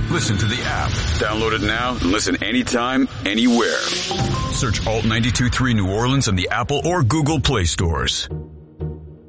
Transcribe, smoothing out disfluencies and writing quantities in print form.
Listen to the app. Download it now and listen anytime, anywhere. Search Alt 92.3 New Orleans in the Apple or Google Play stores.